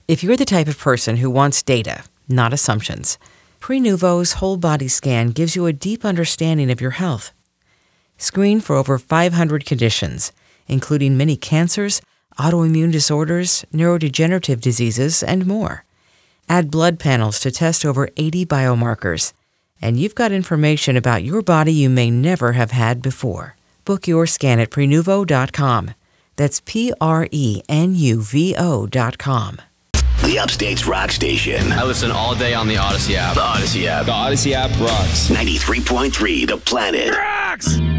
If you're the type of person who wants data, not assumptions, Prenuvo's whole body scan gives you a deep understanding of your health. Screen for over 500 conditions, including many cancers, autoimmune disorders, neurodegenerative diseases, and more. Add blood panels to test over 80 biomarkers, and you've got information about your body you may never have had before. Book your scan at Prenuvo.com. That's Prenuvo.com. The Upstate's rock station. I listen all day on the Odyssey app. The Odyssey app. The Odyssey app rocks. 93.3 The Planet. Rocks!